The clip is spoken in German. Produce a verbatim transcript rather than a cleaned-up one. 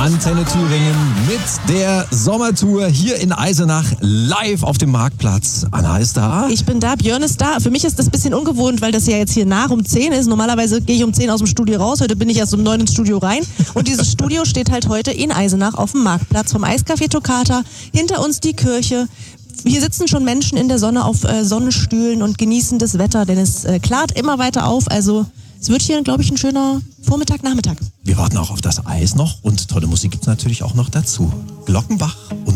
Antenne Thüringen mit der Sommertour hier in Eisenach live auf dem Marktplatz. Anna ist da. Ich bin da, Björn ist da. Für mich ist das ein bisschen ungewohnt, weil das ja jetzt hier nach um zehn ist. Normalerweise gehe ich um zehn aus dem Studio raus. Heute bin ich erst um neun ins Studio rein. Und dieses Studio steht halt heute in Eisenach auf dem Marktplatz vom Eiscafé Toccata. Hinter uns die Kirche. Hier sitzen schon Menschen in der Sonne auf äh, Sonnenstühlen und genießen das Wetter, denn es äh, klart immer weiter auf. Also es wird hier, glaube ich, ein schöner Vormittag, Nachmittag. Wir warten auch auf das Eis noch und tolle Musik gibt es natürlich auch noch dazu. Glockenbach und